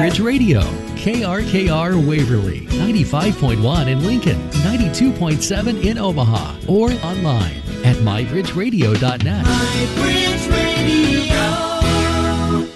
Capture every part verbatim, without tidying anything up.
Bridge Radio, K R K R Waverly, ninety-five point one in Lincoln, ninety-two point seven in Omaha, or online at my bridge radio dot net. MyBridge Radio,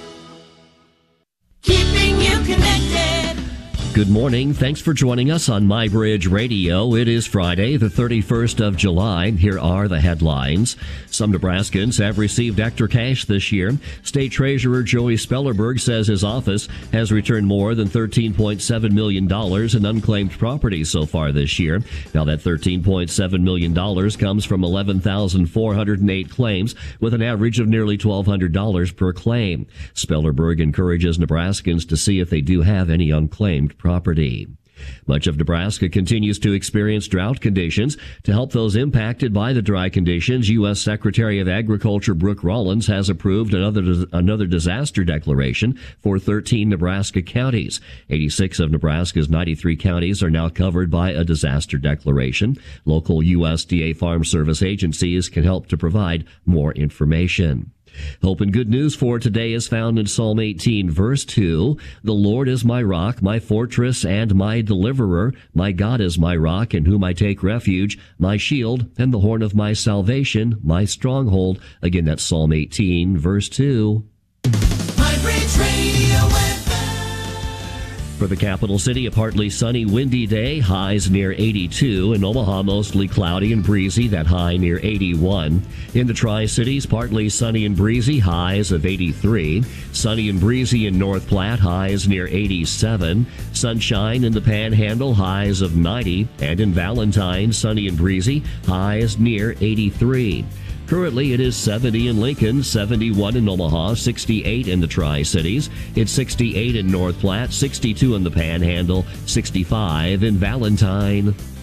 keeping you connected. Good morning. Thanks for joining us on MyBridge Radio. It is Friday, the thirty-first of July. Here are the headlines. Some Nebraskans have received extra cash this year. State Treasurer Joey Spellerberg says his office has returned more than thirteen point seven million dollars in unclaimed property so far this year. Now, that thirteen point seven million dollars comes from eleven thousand four hundred eight claims, with an average of nearly twelve hundred dollars per claim. Spellerberg encourages Nebraskans to see if they do have any unclaimed property. Much of Nebraska continues to experience drought conditions. To help those impacted by the dry conditions, U S Secretary of Agriculture Brooke Rollins has approved another another disaster declaration for thirteen Nebraska counties. eighty-six of Nebraska's ninety-three counties are now covered by a disaster declaration. Local U S D A Farm Service agencies can help to provide more information. Hope and good news for today is found in Psalm eighteen, verse two. The Lord is my rock, my fortress, and my deliverer. My God is my rock, in whom I take refuge, my shield, and the horn of my salvation, my stronghold. Again, that's Psalm eighteen, verse two. MyBridge Radio weather. For the capital city, a partly sunny, windy day, highs near eighty-two. In Omaha, mostly cloudy and breezy, that high near eighty-one. In the Tri-Cities, partly sunny and breezy, highs of eighty-three. Sunny and breezy in North Platte, highs near eighty-seven. Sunshine in the Panhandle, highs of ninety. And in Valentine, sunny and breezy, highs near eighty-three. Currently, it is seventy in Lincoln, seventy-one in Omaha, sixty-eight in the Tri-Cities. It's sixty-eight in North Platte, sixty-two in the Panhandle, sixty-five in Valentine.